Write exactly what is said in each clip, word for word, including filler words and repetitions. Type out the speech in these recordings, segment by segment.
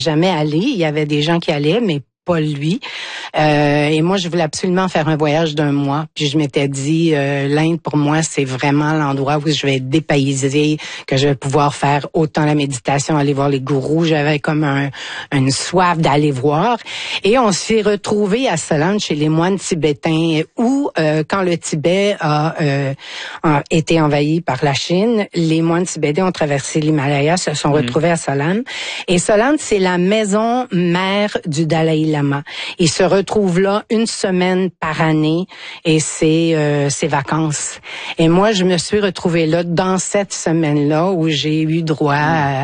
jamais allé. Il y avait des gens qui allaient, mais pas lui. Euh, et moi, je voulais absolument faire un voyage d'un mois. Puis je m'étais dit, euh, l'Inde, pour moi, c'est vraiment l'endroit où je vais être dépaysée, que je vais pouvoir faire autant la méditation, aller voir les gourous. J'avais comme un, une soif d'aller voir. Et on s'est retrouvés à Solan, chez les moines tibétains, où, euh, quand le Tibet a, euh, a été envahi par la Chine, les moines tibétains ont traversé l'Himalaya, se sont mmh. retrouvés à Solan. Et Solan, c'est la maison mère du Dalai Lama. Il se retrouve là une semaine par année et c'est euh, ses vacances. Et moi, je me suis retrouvée là dans cette semaine-là où j'ai eu droit à,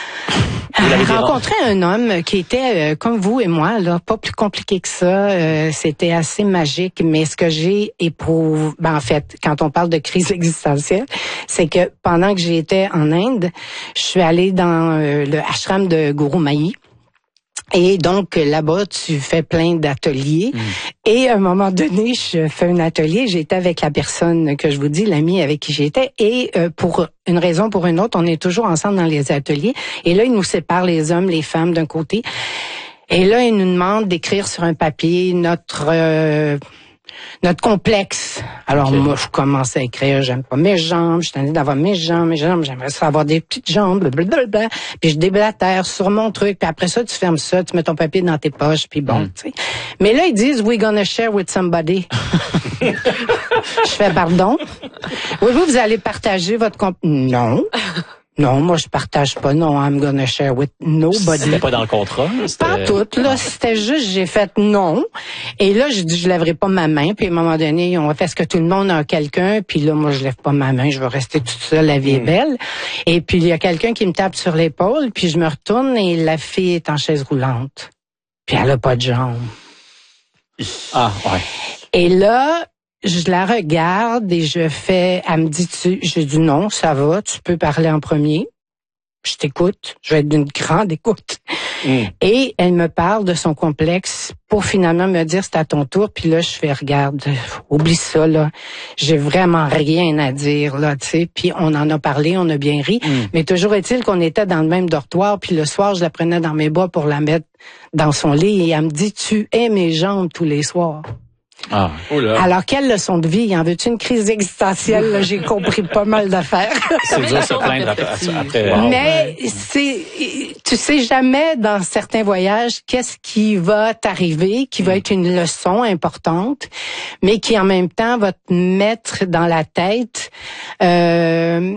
à rencontrer un homme qui était euh, comme vous et moi, là, pas plus compliqué que ça. Euh, c'était assez magique. Mais ce que j'ai éprouvé, ben, en fait, quand on parle de crise existentielle, c'est que pendant que j'étais en Inde, je suis allée dans euh, le ashram de Guru Mahi. Et donc, là-bas, tu fais plein d'ateliers. Mmh. Et à un moment donné, je fais un atelier. J'étais avec la personne que je vous dis, l'ami avec qui j'étais. Et euh, pour une raison, pour une autre, on est toujours ensemble dans les ateliers. Et là, ils nous séparent les hommes, les femmes d'un côté. Et là, ils nous demandent d'écrire sur un papier notre... Euh, notre complexe. Alors okay. moi, je commence à écrire, j'aime pas mes jambes, je suis tannée d'avoir mes jambes, mes jambes, j'aimerais ça avoir des petites jambes, blablabla. Puis je déblatère sur mon truc, puis après ça, tu fermes ça, tu mets ton papier dans tes poches, puis bon, mm. tu sais. Mais là, ils disent, we're gonna share with somebody. Je fais, pardon? Oui, vous, vous allez partager votre comp... Non. Non, moi, je partage pas. Non, I'm gonna share with nobody. C'était pas dans le contrat? Pas tout, là. C'était juste, j'ai fait non. Et là, je dis, je lèverai pas ma main. Puis à un moment donné, on va faire ce que tout le monde a quelqu'un. Puis là, moi, je lève pas ma main. Je vais rester toute seule. La vie est belle. Et puis, il y a quelqu'un qui me tape sur l'épaule. Puis je me retourne et la fille est en chaise roulante. Puis elle a pas de jambes. Ah, ouais. Et là, je la regarde et je fais, elle me dit, tu, je dis non, ça va, tu peux parler en premier. Je t'écoute, je vais être d'une grande écoute. Mm. Et elle me parle de son complexe pour finalement me dire, c'est à ton tour. Puis là, je fais, regarde, oublie ça, là. J'ai vraiment rien à dire, là, tu sais. Puis on en a parlé, on a bien ri. Mm. Mais toujours est-il qu'on était dans le même dortoir. Puis le soir, je la prenais dans mes bras pour la mettre dans son lit. Et elle me dit, tu hais mes jambes tous les soirs. Ah, oh là. Alors, quelle leçon de vie? En veux-tu une crise existentielle? Là, j'ai compris pas mal d'affaires. C'est dur de se plaindre après. après wow. Mais c'est, tu sais jamais dans certains voyages qu'est-ce qui va t'arriver, qui va être une leçon importante, mais qui en même temps va te mettre dans la tête, euh,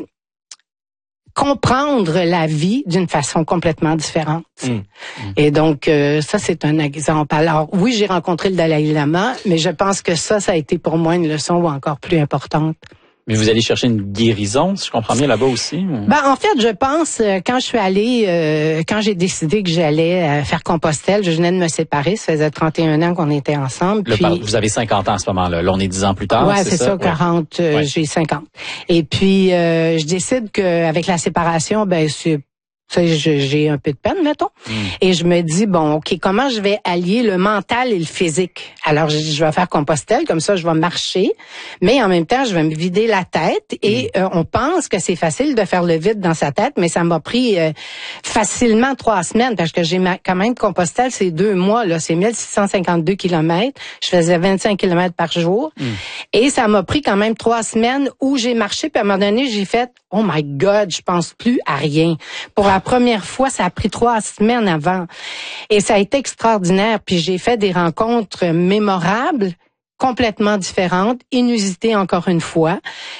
comprendre la vie d'une façon complètement différente. Mmh. Mmh. Et donc, euh, ça, c'est un exemple. Alors, oui, j'ai rencontré le Dalai Lama, mais je pense que ça, ça a été pour moi une leçon encore plus importante. Mais vous allez chercher une guérison, si je comprends bien, là-bas aussi? Ou... Ben, en fait, je pense, quand je suis allée, euh, quand j'ai décidé que j'allais euh, faire Compostelle, je venais de me séparer, ça faisait trente et un ans qu'on était ensemble. Puis... Par... Vous avez cinquante ans à ce moment-là, là, on est dix ans plus tard, ouais, c'est, c'est ça? ça, quarante, euh, ouais. J'ai cinquante. Et puis, euh, je décide qu'avec la séparation, ben, c'est... Tu sais, j'ai un peu de peine, mettons. Mm. Et je me dis, bon, OK, comment je vais allier le mental et le physique? Alors, je, je vais faire Compostelle, comme ça, je vais marcher, mais en même temps, je vais me vider la tête. Et mm. euh, on pense que c'est facile de faire le vide dans sa tête, mais ça m'a pris euh, facilement trois semaines, parce que j'ai ma, quand même Compostelle, c'est deux mois, là, c'est mille six cent cinquante-deux kilomètres. Je faisais vingt-cinq kilomètres par jour. Mm. Et ça m'a pris quand même trois semaines où j'ai marché, puis à un moment donné, j'ai fait, oh my God, je pense plus à rien. Pour la première fois, ça a pris trois semaines avant. Et ça a été extraordinaire. Puis j'ai fait des rencontres mémorables, complètement différentes, inusitées encore une fois.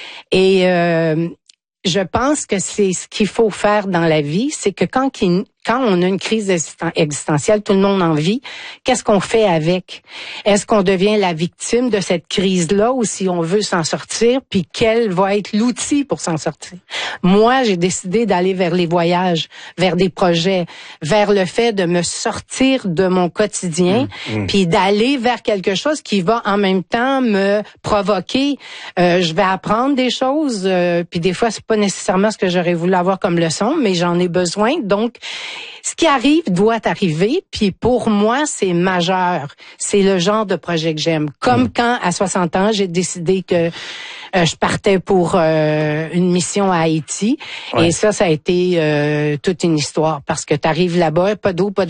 Et euh, je pense que c'est ce qu'il faut faire dans la vie, c'est que quand, quand on a une crise existentielle, tout le monde en vit, qu'est-ce qu'on fait avec? Est-ce qu'on devient la victime de cette crise-là ou si on veut s'en sortir, puis quel va être l'outil pour s'en sortir? Moi, j'ai décidé d'aller vers les voyages, vers des projets, vers le fait de me sortir de mon quotidien, mmh, mmh. puis d'aller vers quelque chose qui va en même temps me provoquer. Euh, je vais apprendre des choses, euh, puis des fois, c'est pas nécessairement ce que j'aurais voulu avoir comme leçon, mais j'en ai besoin. Donc, ce qui arrive doit arriver, puis pour moi, c'est majeur. C'est le genre de projet que j'aime. Comme mmh. quand, à soixante ans, j'ai décidé que euh, je partais pour euh, une mission à Haïti. Ouais. Et ça, ça a été euh, toute une histoire, parce que tu arrives là-bas, pas d'eau, pas